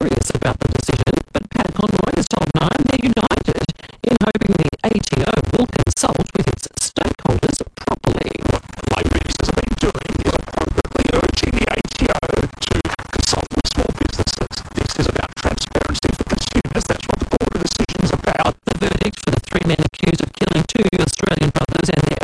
furious about the decision, but Pat Conroy has told Nine they're united in hoping the ATO will consult with its stakeholders properly. What Labor ministers have been doing is appropriately urging the ATO to consult with small businesses. This is about transparency for consumers. That's what the Court of Decision's about. The verdict for the three men accused of killing two Australian